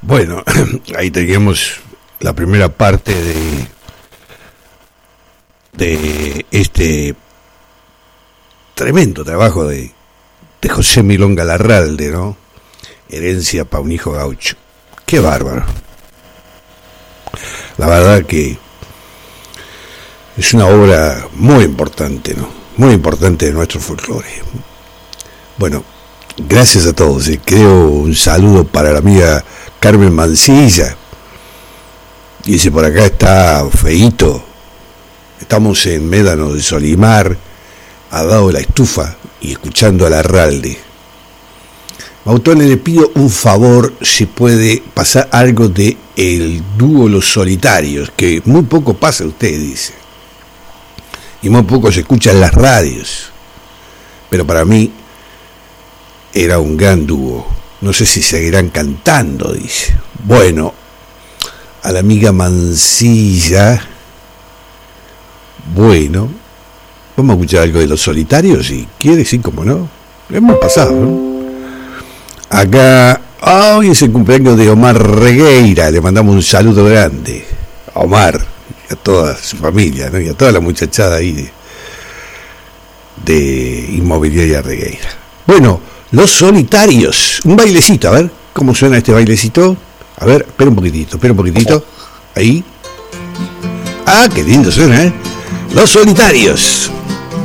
Bueno, ahí teníamos la primera parte de este tremendo trabajo de José Milonga Larralde, ¿no? Herencia para un hijo gaucho. Qué bárbaro. La verdad que es una obra muy importante, ¿no? Muy importante de nuestro folclore. Bueno, gracias a todos. Creo un saludo para la amiga Carmen Mancilla. Dice, por acá está Feito. Estamos en Médano de Solimar, al lado de la estufa, y escuchando a Larralde. Mautone, le pido un favor, si puede pasar algo de el dúo Los Solitarios, que muy poco pasa, usted dice, y muy poco se escucha en las radios, pero para mí era un gran dúo. No sé si seguirán cantando, dice. Bueno, a la amiga Mancilla, bueno, vamos a escuchar algo de Los Solitarios, si quiere, sí, como no. Hemos pasado, ¿no? Acá, hoy es el cumpleaños de Omar Regueira, le mandamos un saludo grande a Omar y a toda su familia, ¿no? Y a toda la muchachada ahí de Inmobiliaria Regueira. Bueno, Los Solitarios, un bailecito, a ver cómo suena este bailecito. A ver, espera un poquitito, ahí. Ah, qué lindo suena, ¿eh? Los Solitarios.